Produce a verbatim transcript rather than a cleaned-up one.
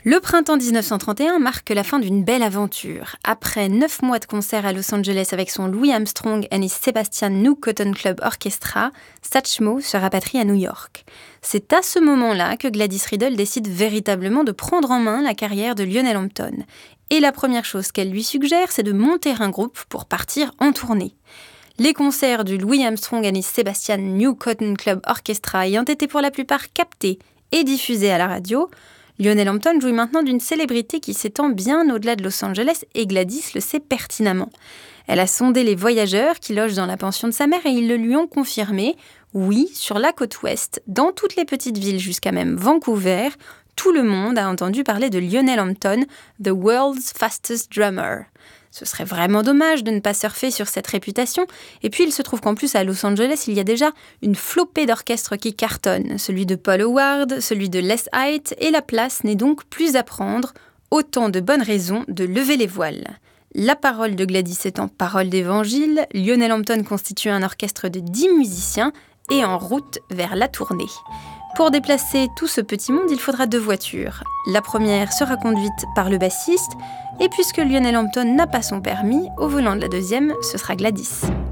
Le printemps dix-neuf cent trente et un marque la fin d'une belle aventure. Après neuf mois de concert à Los Angeles avec son Louis Armstrong and his Sebastian New Cotton Club Orchestra, Satchmo se rapatrie à New York. C'est à ce moment-là que Gladys Riddle décide véritablement de prendre en main la carrière de Lionel Hampton. Et la première chose qu'elle lui suggère, c'est de monter un groupe pour partir en tournée. Les concerts du Louis Armstrong and his Sebastian New Cotton Club Orchestra ayant été pour la plupart captés et diffusés à la radio, Lionel Hampton jouit maintenant d'une célébrité qui s'étend bien au-delà de Los Angeles et Gladys le sait pertinemment. Elle a sondé les voyageurs qui logent dans la pension de sa mère et ils le lui ont confirmé. Oui, sur la côte ouest, dans toutes les petites villes jusqu'à même Vancouver, tout le monde a entendu parler de Lionel Hampton, the world's fastest drummer. Ce serait vraiment dommage de ne pas surfer sur cette réputation. Et puis il se trouve qu'en plus à Los Angeles, il y a déjà une flopée d'orchestres qui cartonnent. Celui de Paul Howard, celui de Les Height, et la place n'est donc plus à prendre. Autant de bonnes raisons de lever les voiles. La parole de Gladys étant parole d'évangile, Lionel Hampton constitue un orchestre de dix musiciens et en route vers la tournée. Pour déplacer tout ce petit monde, il faudra deux voitures. La première sera conduite par le bassiste, et puisque Lionel Hampton n'a pas son permis, au volant de la deuxième, ce sera Gladys.